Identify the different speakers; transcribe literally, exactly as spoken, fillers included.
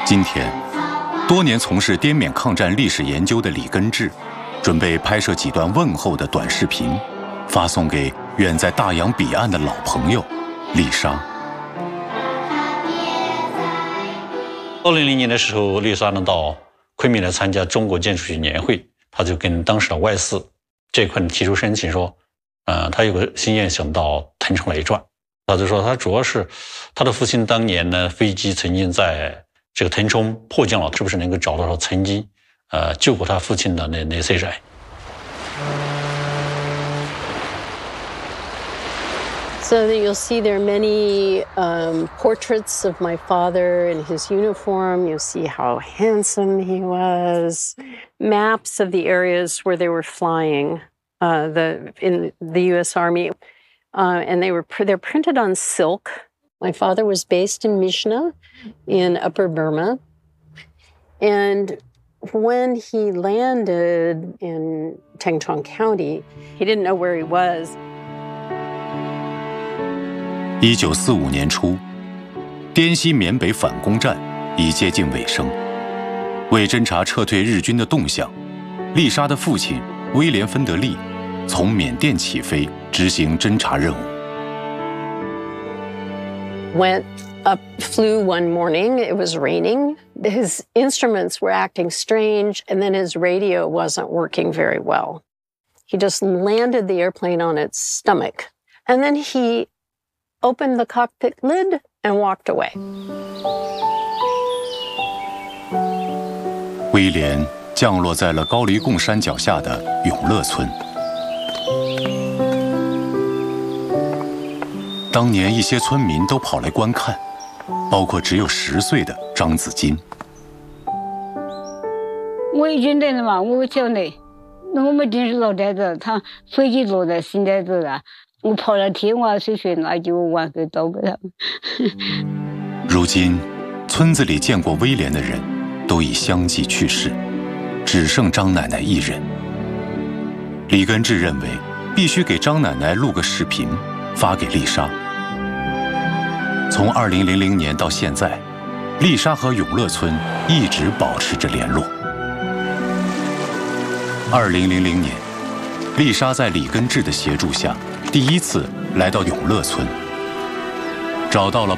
Speaker 1: 今天，多年从事滇缅抗战历史研究的李根志，准备拍摄几段问候的短视频，发送给远在大洋彼岸的老朋友丽莎。
Speaker 2: 二零零零年的时候，丽莎呢到昆明来参加中国建筑学年会，他就跟当时的外事这一块提出申请说，呃，他有个心愿想到腾冲来转。他就说他主要是他的父亲当年呢飞机曾经在这个腾冲迫降了，是不是能够找到曾经呃救过他父亲的那那些人。
Speaker 3: So that you'll see there are many um, portraits of my father in his uniform. You'll see how handsome he was. Maps of the areas where they were flying, uh, the in the U S Army, uh, and they were they're printed on silk. My father was based in Myitkyina, in Upper Burma, and when he landed in Tengtong County, he didn't know where he was.
Speaker 1: 一九四五年初，滇西缅北反攻战已接近尾声。为侦察撤退日军的动向，丽莎的父亲威廉·芬德利从缅甸起飞执行侦察任务。
Speaker 3: Went up, flew one morning. It was raining. His instruments were acting strange, and then his radio wasn't working very well. He just landed the airplane on its stomach, and then he opened the cockpit lid and walked away.
Speaker 1: 威廉降落在了高黎贡山脚下的永乐村。当年一些村民都跑来观看，包括只有十岁的张子金。
Speaker 4: 我一军队的嘛，我小的，那我们真是老呆子，他飞机落在新呆子了。我跑了天花水水，那就完给倒给他们。
Speaker 1: 如今，村子里见过威廉的人都已相继去世，只剩张奶奶一人。李根志认为，必须给张奶奶录个视频，发给丽莎。从二零零零年到现在，丽莎和永乐村一直保持着联络。二零零零年，丽莎在李根志的协助下，第一次来到永乐村，找到了